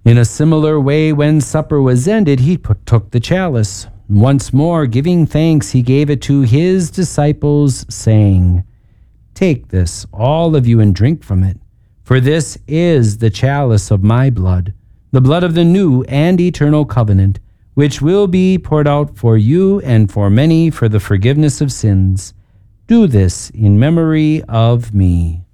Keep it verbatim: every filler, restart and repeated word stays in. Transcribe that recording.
In a similar way, when supper was ended, he put, took the chalice. Once more, giving thanks, he gave it to his disciples, saying, "Take this, all of you, and drink from it. For this is the chalice of my blood, the blood of the new and eternal covenant, which will be poured out for you and for many for the forgiveness of sins. Do this in memory of me."